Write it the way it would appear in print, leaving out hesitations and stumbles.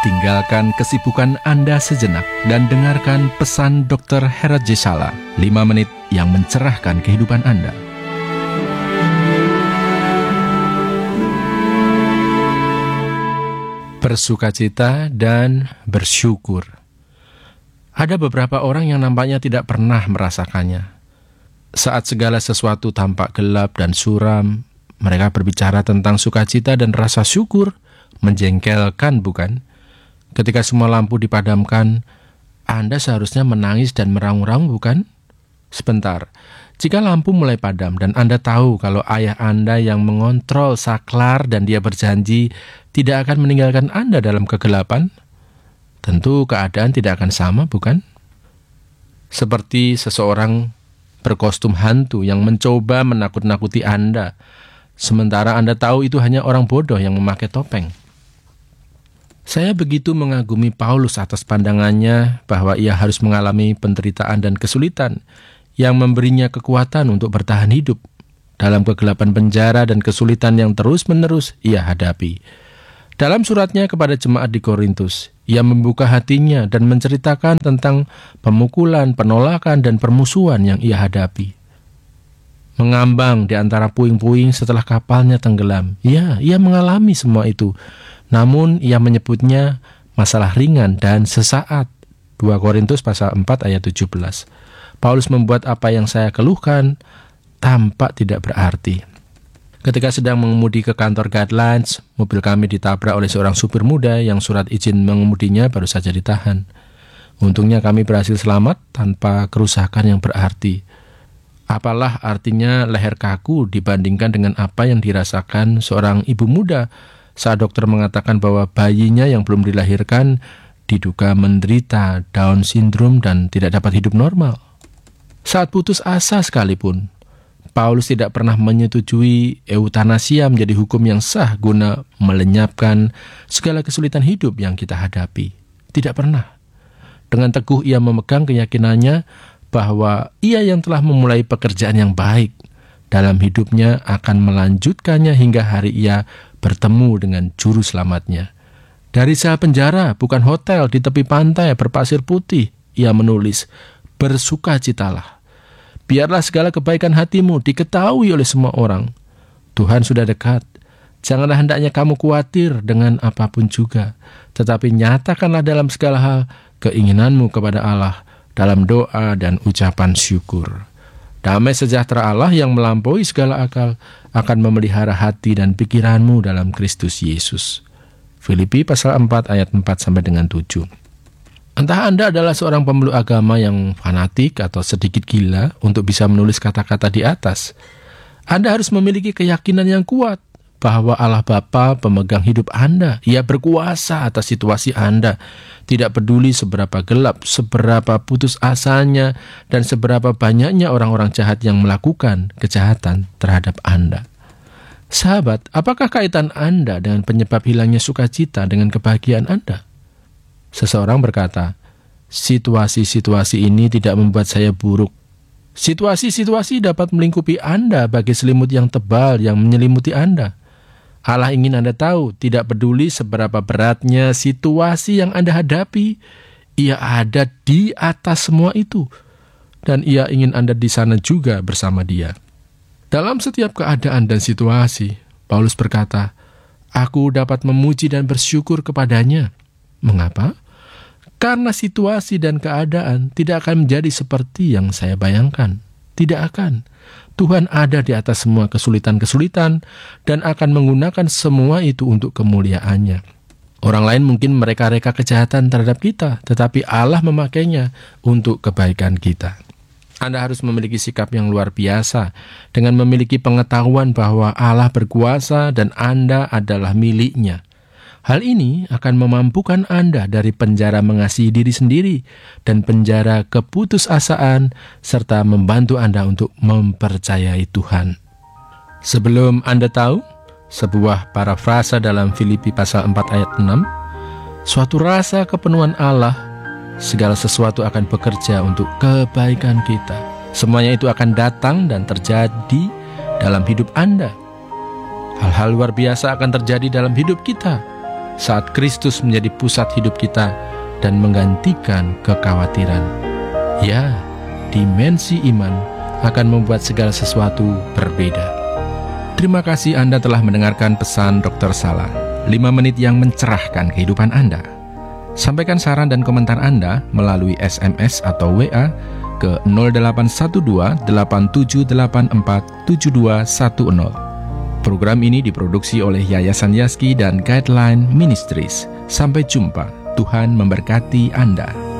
Tinggalkan kesibukan Anda sejenak dan dengarkan pesan Dr. Herod J. Salah, 5 menit yang mencerahkan kehidupan Anda. Bersukacita dan bersyukur. Ada beberapa orang yang nampaknya tidak pernah merasakannya. Saat segala sesuatu tampak gelap dan suram, mereka berbicara tentang sukacita dan rasa syukur. Menjengkelkan, bukan? Ketika semua lampu dipadamkan, Anda seharusnya menangis dan meraung-raung, bukan? Sebentar, jika lampu mulai padam dan Anda tahu kalau ayah Anda yang mengontrol saklar dan dia berjanji tidak akan meninggalkan Anda dalam kegelapan, tentu keadaan tidak akan sama, bukan? Seperti seseorang berkostum hantu yang mencoba menakut-nakuti Anda, sementara Anda tahu itu hanya orang bodoh yang memakai topeng. Saya begitu mengagumi Paulus atas pandangannya bahwa ia harus mengalami penderitaan dan kesulitan yang memberinya kekuatan untuk bertahan hidup dalam kegelapan penjara dan kesulitan yang terus-menerus ia hadapi. Dalam suratnya kepada jemaat di Korintus, ia membuka hatinya dan menceritakan tentang pemukulan, penolakan, dan permusuhan yang ia hadapi. Mengambang di antara puing-puing setelah kapalnya tenggelam. Ya, ia mengalami semua itu. Namun ia menyebutnya masalah ringan dan sesaat. 2 Korintus pasal 4 ayat 17. Paulus membuat apa yang saya keluhkan tampak tidak berarti. Ketika sedang mengemudi ke kantor Guidelines, mobil kami ditabrak oleh seorang supir muda yang surat izin mengemudinya baru saja ditahan. Untungnya kami berhasil selamat tanpa kerusakan yang berarti. Apalah artinya leher kaku dibandingkan dengan apa yang dirasakan seorang ibu muda saat dokter mengatakan bahwa bayinya yang belum dilahirkan diduga menderita Down syndrome dan tidak dapat hidup normal. Saat putus asa sekalipun, Paulus tidak pernah menyetujui eutanasia menjadi hukum yang sah guna melenyapkan segala kesulitan hidup yang kita hadapi. Tidak pernah. Dengan teguh ia memegang keyakinannya bahwa ia yang telah memulai pekerjaan yang baik dalam hidupnya akan melanjutkannya hingga hari ia bertemu dengan juru selamatnya. Dari sel penjara, bukan hotel di tepi pantai berpasir putih, ia menulis, bersukacitalah. Biarlah segala kebaikan hatimu diketahui oleh semua orang. Tuhan sudah dekat. Janganlah hendaknya kamu khawatir dengan apapun juga, tetapi nyatakanlah dalam segala hal keinginanmu kepada Allah dalam doa dan ucapan syukur. Damai sejahtera Allah yang melampaui segala akal akan memelihara hati dan pikiranmu dalam Kristus Yesus. Filipi pasal 4 ayat 4 sampai dengan 7. Entah Anda adalah seorang pemeluk agama yang fanatik atau sedikit gila untuk bisa menulis kata-kata di atas, Anda harus memiliki keyakinan yang kuat bahwa Allah Bapa pemegang hidup Anda. Ia berkuasa atas situasi Anda. Tidak peduli seberapa gelap, seberapa putus asanya, dan seberapa banyaknya orang-orang jahat yang melakukan kejahatan terhadap Anda. Sahabat, apakah kaitan Anda dengan penyebab hilangnya sukacita dengan kebahagiaan Anda? Seseorang berkata, situasi-situasi ini tidak membuat saya buruk. Situasi-situasi dapat melingkupi Anda bagi selimut yang tebal yang menyelimuti Anda. Allah ingin Anda tahu, tidak peduli seberapa beratnya situasi yang Anda hadapi, Ia ada di atas semua itu. Dan Ia ingin Anda di sana juga bersama Dia. Dalam setiap keadaan dan situasi, Paulus berkata, aku dapat memuji dan bersyukur kepadanya. Mengapa? Karena situasi dan keadaan tidak akan menjadi seperti yang saya bayangkan. Tidak akan. Tuhan ada di atas semua kesulitan-kesulitan dan akan menggunakan semua itu untuk kemuliaan-Nya. Orang lain mungkin mereka-reka kejahatan terhadap kita, tetapi Allah memakainya untuk kebaikan kita. Anda harus memiliki sikap yang luar biasa dengan memiliki pengetahuan bahwa Allah berkuasa dan Anda adalah milik-Nya. Hal ini akan memampukan Anda dari penjara mengasihi diri sendiri dan penjara keputusasaan, serta membantu Anda untuk mempercayai Tuhan. Sebelum Anda tahu, sebuah parafrasa dalam Filipi pasal 4 ayat 6, suatu rasa kepenuhan Allah, segala sesuatu akan bekerja untuk kebaikan kita. Semuanya itu akan datang dan terjadi dalam hidup Anda. Hal-hal luar biasa akan terjadi dalam hidup kita. saat Kristus menjadi pusat hidup kita dan menggantikan kekhawatiran. Ya, dimensi iman akan membuat segala sesuatu berbeda. Terima kasih Anda telah mendengarkan pesan Dr. Salah, 5 menit yang mencerahkan kehidupan Anda. Sampaikan saran dan komentar Anda melalui SMS atau WA ke 0812 8784 7210. Program ini diproduksi oleh Yayasan Yaski dan Guideline Ministries. Sampai jumpa. Tuhan memberkati Anda.